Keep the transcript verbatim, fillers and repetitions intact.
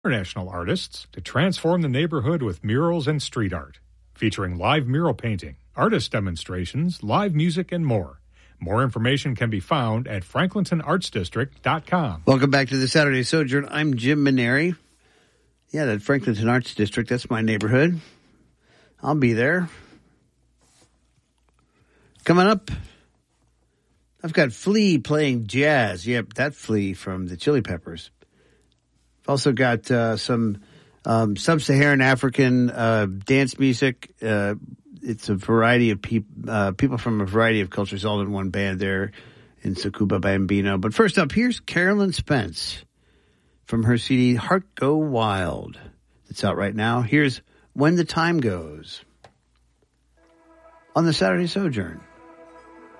international artists to transform the neighborhood with murals and street art, featuring live mural painting, artist demonstrations, live music, and more. More information can be found at franklinton arts district dot com. Welcome back to the Saturday Sojourn. I'm Jim Maneri. Yeah, that Franklinton Arts District, that's my neighborhood. I'll be there. Coming up, I've got Flea playing jazz. Yep, that Flea from the Chili Peppers. I've also got uh, some um, sub-Saharan African uh, dance music. Uh, it's a variety of peop- uh, people from a variety of cultures all in one band there in Sakuba Bambino. But first up, here's Carolyn Spence from her C D Heart Go Wild. It's out right now. Here's When the Time Goes on the Saturday Sojourn.